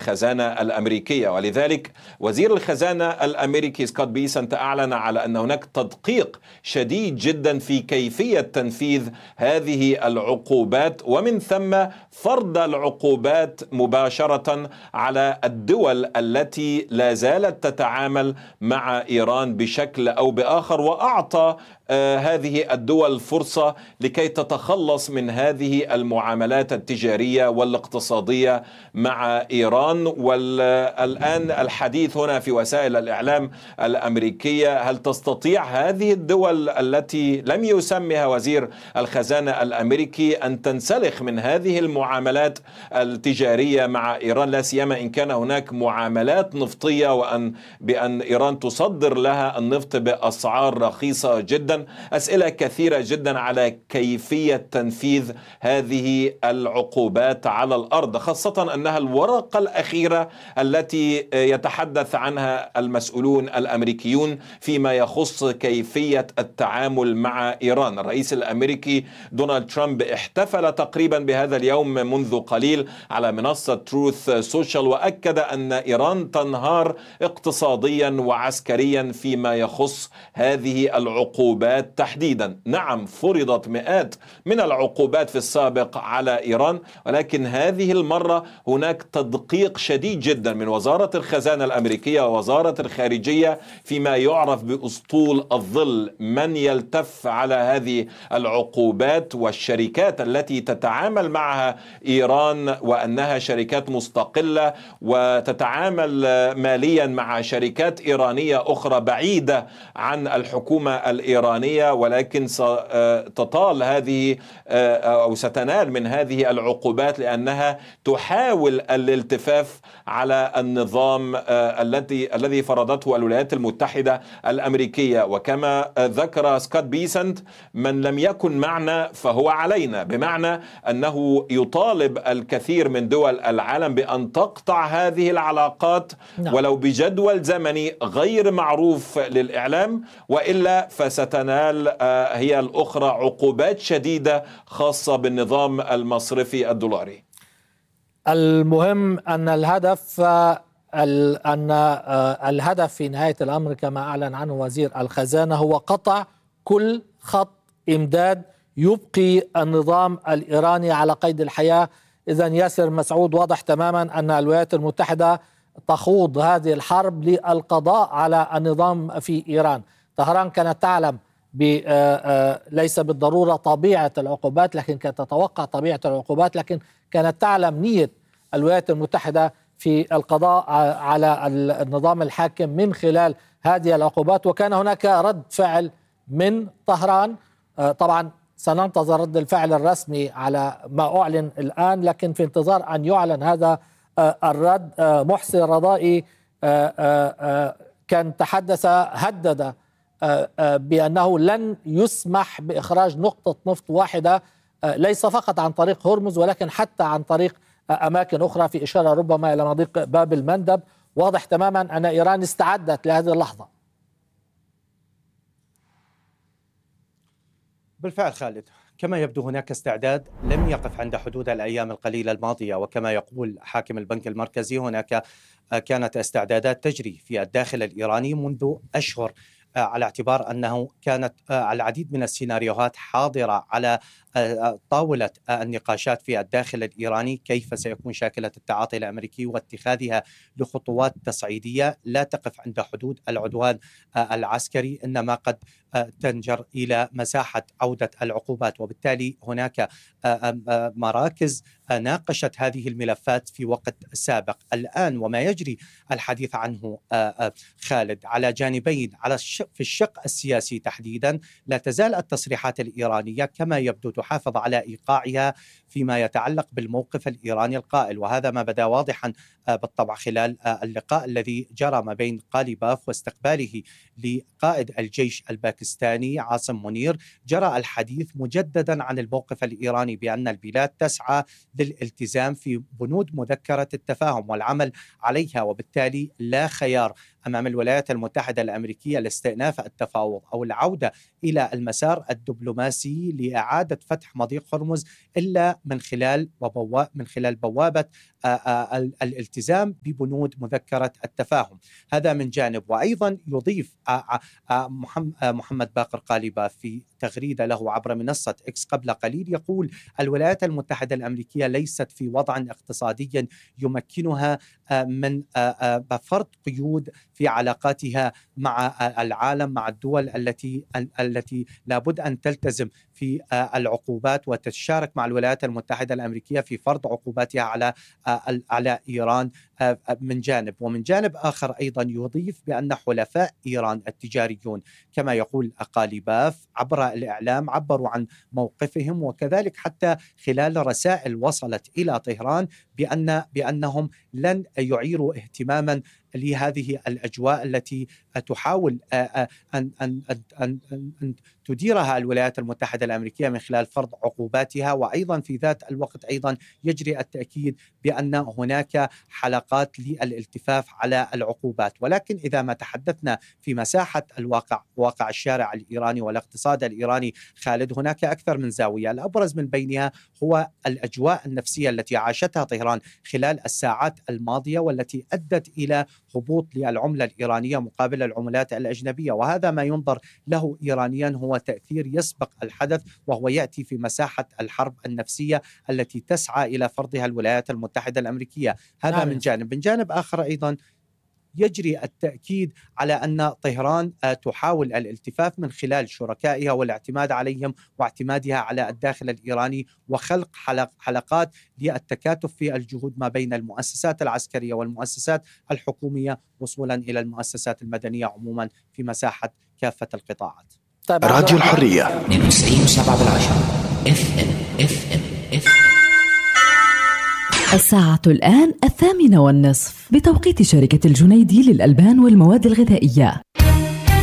الخزانة الأمريكية. ولذلك وزير الخزانة الأمريكي سكوت بيسنت أعلن على أن هناك تدقيق شديد جدا في كيفية تنفيذ هذه العقوبات، ومن ثم فرض العقوبات مباشرة على الدول التي لا زالت تتعامل مع إيران بشكل أو بآخر، وأعطى هذه الدول فرصة لكي تتخلص من هذه المعاملات التجارية والاقتصادية مع إيران. والآن الحديث هنا في وسائل الإعلام الأمريكية، هل تستطيع هذه الدول التي لم يسمها وزير الخزانة الأمريكي أن تنسلخ من هذه المعاملات التجارية مع إيران، لا سيما إن كان هناك معاملات نفطية بأن إيران تصدر لها النفط بأسعار رخيصة جدا؟ أسئلة كثيرة جدا على كيفية تنفيذ هذه العقوبات على الأرض، خاصة أنها الورقة الأخيرة التي يتحدث عنها المسؤولون الأمريكيون فيما يخص كيفية التعامل مع إيران. الرئيس الأمريكي دونالد ترامب احتفل تقريبا بهذا اليوم منذ قليل على منصة تروث سوشيال، وأكد أن إيران تنهار اقتصاديا وعسكريا فيما يخص هذه العقوبات تحديدا. نعم، فرضت مئات من العقوبات في السابق على إيران، ولكن هذه المرة هناك تدقيق شديد جدا من وزارة الخزانة الأمريكية ووزارة الخارجية فيما يعرف بأسطول الظل، من يلتف على هذه العقوبات والشركات التي تتعامل معها إيران، وأنها شركات مستقلة وتتعامل ماليا مع شركات إيرانية أخرى بعيدة عن الحكومة الإيرانية، ولكن ستطال هذه أو ستنال من هذه العقوبات لأنها تحاول الالتفاف على النظام الذي فرضته الولايات المتحدة الأمريكية. وكما ذكر سكوت بيسنت، من لم يكن معنا فهو علينا، بمعنى أنه يطالب الكثير من دول العالم بأن تقطع هذه العلاقات ولو بجدول زمني غير معروف للإعلام، وإلا فستنال هي الأخرى عقوبات شديدة خاصة بالنظام المصرفي الدولاري. المهم أن الهدف في نهاية الأمر كما أعلن عنه وزير الخزانة هو قطع كل خط إمداد يبقي النظام الإيراني على قيد الحياة. إذن ياسر مسعود، واضح تماما أن الولايات المتحدة تخوض هذه الحرب للقضاء على النظام في إيران. طهران كانت تعلم ليس بالضرورة طبيعة العقوبات، لكن كانت تتوقع طبيعة العقوبات، لكن كانت تعلم نية الولايات المتحدة في القضاء على النظام الحاكم من خلال هذه العقوبات، وكان هناك رد فعل من طهران. طبعا سننتظر رد الفعل الرسمي على ما أعلن الآن، لكن في انتظار أن يعلن هذا الرد. محسن رضائي كان هدد بأنه لن يسمح بإخراج نقطة نفط واحدة، ليس فقط عن طريق هرمز ولكن حتى عن طريق أماكن أخرى، في إشارة ربما إلى مضيق باب المندب. واضح تماما أن إيران استعدت لهذه اللحظة. بالفعل خالد، كما يبدو هناك استعداد لم يقف عند حدود الأيام القليلة الماضية، وكما يقول حاكم البنك المركزي هناك كانت استعدادات تجري في الداخل الإيراني منذ أشهر، على اعتبار أنه كانت العديد من السيناريوهات حاضرة على طاولة النقاشات في الداخل الإيراني، كيف سيكون شاكلة التعاطي الأمريكي واتخاذها لخطوات تصعيدية لا تقف عند حدود العدوان العسكري، إنما قد تنجر إلى مساحة عودة العقوبات. وبالتالي هناك مراكز ناقشت هذه الملفات في وقت سابق. الآن وما يجري الحديث عنه خالد على جانبين، في الشق السياسي تحديدا لا تزال التصريحات الإيرانية كما يبدو تحافظ على إيقاعها فيما يتعلق بالموقف الإيراني القائل، وهذا ما بدا واضحا بالطبع خلال اللقاء الذي جرى ما بين قاليباف واستقباله لقائد الجيش الباكستاني عاصم منير. جرى الحديث مجددا عن الموقف الإيراني بأن البلاد تسعى للالتزام في بنود مذكرة التفاهم والعمل عليها، وبالتالي لا خيار أمام الولايات المتحدة الأمريكية استئناف التفاوض أو العودة إلى المسار الدبلوماسي لإعادة فتح مضيق هرمز إلا من خلال بوابة الالتزام ببنود مذكرة التفاهم. هذا من جانب. وأيضا يضيف محمد باقر قالباف في تغريدة له عبر منصة إكس قبل قليل، يقول: الولايات المتحدة الأمريكية ليست في وضع اقتصادي يمكنها من فرض قيود في علاقاتها مع العالم، مع الدول التي لابد أن تلتزم في العقوبات وتشارك مع الولايات المتحدة الأمريكية في فرض عقوباتها على إيران من جانب. ومن جانب آخر أيضا يضيف بأن حلفاء إيران التجاريون كما يقول قالباف عبر الإعلام عبروا عن موقفهم، وكذلك حتى خلال رسائل وصلت إلى طهران بأنهم لن يعيروا اهتماما لهذه الأجواء التي تحاول أن تديرها الولايات المتحدة الأمريكية من خلال فرض عقوباتها. وأيضا في ذات الوقت أيضا يجري التأكيد بأن هناك حلقات للالتفاف على العقوبات. ولكن إذا ما تحدثنا في مساحة واقع الشارع الإيراني والاقتصاد الإيراني خالد، هناك أكثر من زاوية. الأبرز من بينها هو الأجواء النفسية التي عاشتها طهران خلال الساعات الماضية، والتي أدت إلى هبوط للعملة الإيرانية مقابل العملات الأجنبية. وهذا ما ينظر له إيرانيا هو تأثير يسبق الحدث، وهو يأتي في مساحة الحرب النفسية التي تسعى إلى فرضها الولايات المتحدة الأمريكية. هذا من جانب. من جانب آخر أيضا يجري التأكيد على أن طهران تحاول الالتفاف من خلال شركائها والاعتماد عليهم واعتمادها على الداخل الإيراني، وخلق حلقات للتكاتف في الجهود ما بين المؤسسات العسكرية والمؤسسات الحكومية وصولا إلى المؤسسات المدنية عموما في مساحة كافة القطاعات. راديو الحرية 92.7 FM. الساعة الآن 8:30 بتوقيت شركة الجنيدي للألبان والمواد الغذائية.